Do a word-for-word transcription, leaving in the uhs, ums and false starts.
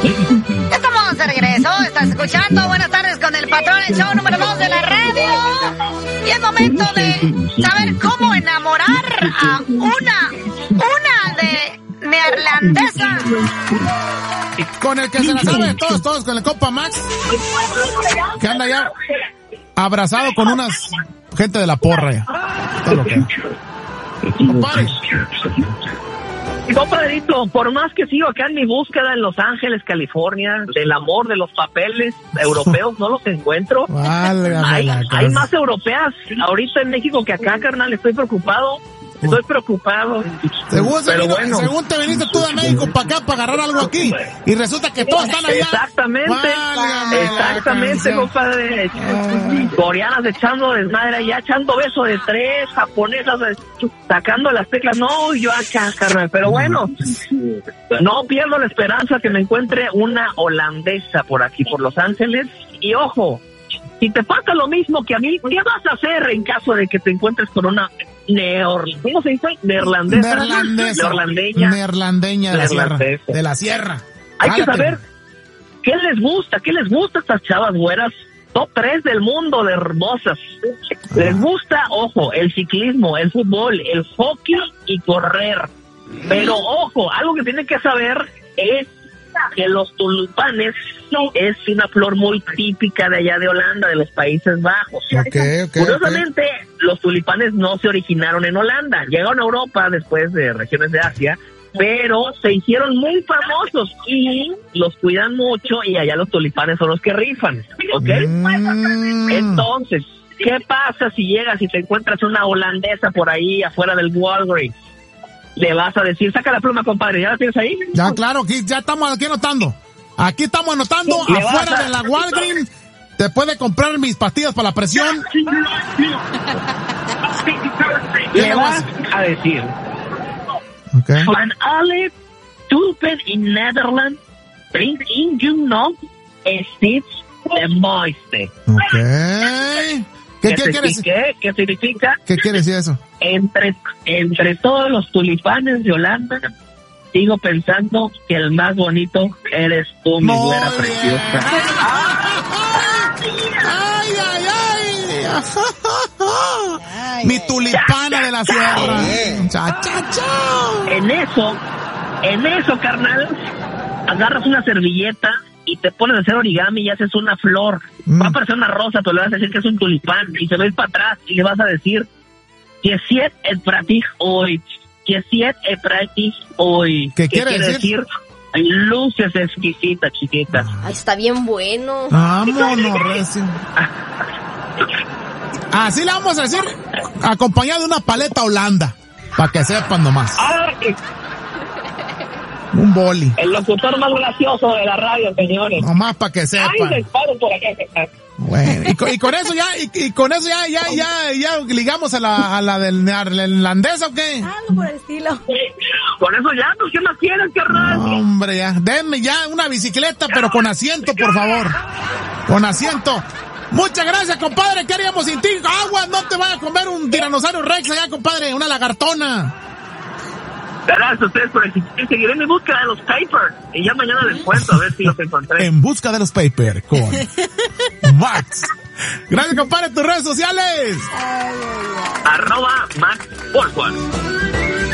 Ya estamos de regreso, estás escuchando Buenas tardes con el patrón, el show número dos de la radio. Y es momento de saber cómo enamorar a una, una de neerlandesa. Con el que se la sabe todos, todos, con el compa Max, que anda ya abrazado con unas gente de la porra ya. Todo lo que... Compadre. Compadrito, por más que sigo acá en mi búsqueda en Los Ángeles, California, del amor, de los papeles europeos, no los encuentro. Hay, hay más europeas ahorita en México que acá, carnal, estoy preocupado. Estoy preocupado. Según, pero vino, bueno. según te viniste tú de México para acá para agarrar algo aquí y resulta que todos están allá. Exactamente. Válgame Exactamente, compadre. Ah. Coreanas echando desmadre allá, echando beso de tres, japonesas sacando las teclas. No, yo acá, carnal. Pero bueno, no pierdo la esperanza que me encuentre una holandesa por aquí, por Los Ángeles. Y ojo, si te pasa lo mismo que a mí, ¿qué vas a hacer en caso de que te encuentres con una neor... ¿Cómo se dice? Neerlandesa. Neerlandesa. Neerlandeña. Neerlandeña de la sierra. De la sierra. Hay Jálate. que saber qué les gusta, qué les gusta a estas chavas güeras. Top tres del mundo de hermosas. Ah. Les gusta, ojo, el ciclismo, el fútbol, el hockey y correr. Pero ojo, algo que tienen que saber es que los tulipanes es una flor muy típica de allá de Holanda, de los Países Bajos. Okay, okay, Curiosamente, okay. Los tulipanes no se originaron en Holanda, llegaron a Europa después de regiones de Asia, pero se hicieron muy famosos y los cuidan mucho y allá los tulipanes son los que rifan, ¿ok? Mm. Entonces, ¿qué pasa si llegas y te encuentras una holandesa por ahí afuera del Walgreens? Le vas a decir, saca la pluma, compadre, ¿ya la tienes ahí? Ya, claro, aquí ya estamos aquí anotando. Aquí estamos anotando, sí, afuera a... de la Walgreens, te puede comprar mis pastillas para la presión. Le vas a decir, okay. Van alle tulpen in Nederland bringt in you nog steeds de mooiste. Ok. ¿Qué, ¿Qué, quiere decir? ¿Qué significa? ¿Qué quiere decir eso? Entre, entre todos los tulipanes de Holanda, sigo pensando que el más bonito eres tú, mi no, güera preciosa. ¡Ay, ay, ay! ay mi tulipana ay, de la sierra. Cha, cha, cha. En eso, en eso, carnal, agarras una servilleta y te pones a hacer origami y haces una flor. Mm. Va a aparecer una rosa, tú le vas a decir que es un tulipán y se va a ir para atrás y le vas a decir que siet et pratig hoy, que siet et pratig hoy. ¿Qué quiere decir? decir? Luces exquisitas, chiquitas. Ay, está bien bueno. Vámonos, recio. Así le vamos a decir, acompañado de una paleta Holanda, para que sepan nomás. Ay. Un boli. El locutor más gracioso de la radio, señores. Nomás para que sepan. Ay, disparo por acá. Bueno, y con, y con eso ya, y, y con eso ya, ya, ya, ya ligamos a la, a la del neerlandesa, ¿o qué? Algo por el estilo. Con eso ya, pues, ¿qué más quieren, carnal? No, hombre, ya. Denme ya una bicicleta, pero con asiento, por favor. Con asiento. Muchas gracias, compadre. ¿Qué haríamos sin ti? Agua, no te vayas a comer un tiranosaurio rex allá, compadre. Una lagartona. Gracias a ustedes por existir. Seguiré en mi búsqueda de los papers. Y ya mañana les cuento a ver si los encontré. En busca de los papers con Max. Gracias, compadre. Tus redes sociales. Arroba Max Borgwan.